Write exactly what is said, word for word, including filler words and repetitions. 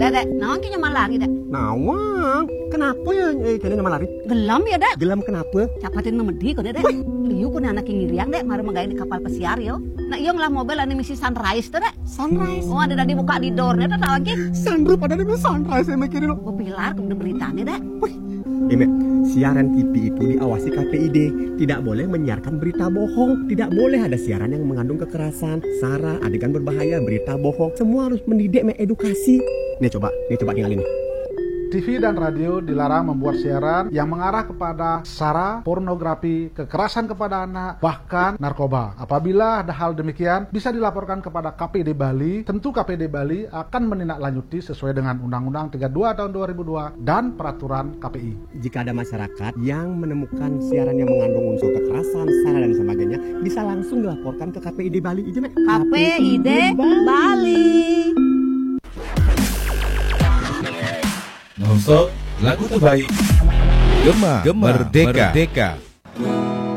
Ya, Dek. Nawang ki nyaman lari, Dek. Nawang, kenapa ya eh, kalian nyaman lari? Gelam ya, Dek. Gelam kenapa? Capatin memedi kok, Dek. Liu ku anak yang ngiriang, Dek. Mari menggain di kapal pesiar, yo. Nah, iyo ngelah mobil ane misi Sunrise, tuh, Dek. Sunrise? Oh, ada tadi buka di doornya, tuh, lagi. Sunroof ada di Sunrise, saya mikirin. Oh, pilar, kemudian beritanya, Dek. Wih, Ime, siaran T V itu diawasi K P I D. Tidak boleh menyiarkan berita bohong. Tidak boleh ada siaran yang mengandung kekerasan, sara, adegan berbahaya, berita bohong. Semua harus mendidik, mengedukasi. Nih coba, nih coba tinggalin nih. T V dan radio dilarang membuat siaran yang mengarah kepada sara, pornografi, kekerasan kepada anak, bahkan narkoba. Apabila ada hal demikian, bisa dilaporkan kepada K P D Bali. Tentu K P D Bali akan menindaklanjuti sesuai dengan Undang-Undang tiga puluh dua tahun dua ribu dua dan peraturan K P I. Jika ada masyarakat yang menemukan siaran yang mengandung unsur kekerasan, sara dan sebagainya, bisa langsung dilaporkan ke K P I D Bali. Ije, Mek. K P I D Bali. Nonstop lagu terbaik. Gema, Gema Merdeka. Merdeka.